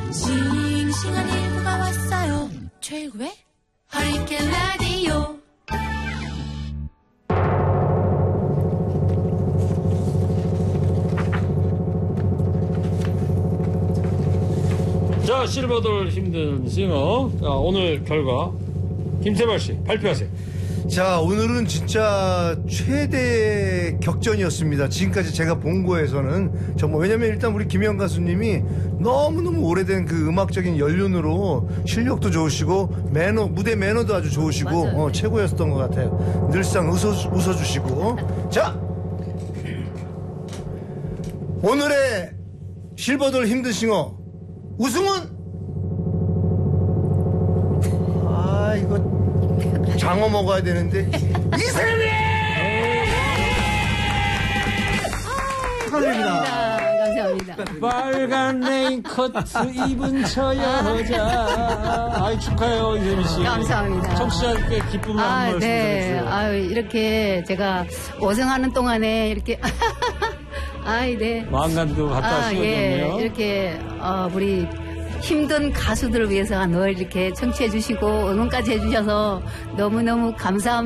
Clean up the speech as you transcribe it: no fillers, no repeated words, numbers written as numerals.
싱싱한 일부가 왔어요. 최고의 허리케인 라디오. 자, 실버돌 힘든 싱어. 자, 오늘 결과 김세발 씨 발표하세요. 자, 오늘은 진짜 최대 격전이었습니다. 지금까지 제가 본 거에서는 정말. 왜냐면 일단 우리 김영 가수님이 너무너무 오래된 그 음악적인 연륜으로 실력도 좋으시고 무대 매너도 아주 좋으시고 최고였던 것 같아요. 늘상 웃어주시고. 자, 오늘의 실버돌 힘든 싱어 우승은 이거 장어 먹어야 되는데 이세미 축하드립니다. 감사합니다. 빨간 레인코트 입은 저 여자. 아이, 축하해요, 이세미 씨. 감사합니다. 청취자께 기쁨을 한 말씀 네. 드려주세요. 아유, 이렇게 제가 고생하는 동안에 이렇게 네. 마음간도 갖다 씌워줬네요. 예. 이렇게 우리 힘든 가수들을 위해서 늘 이렇게 청취해 주시고 응원까지 해주셔서 너무너무 감사합니다.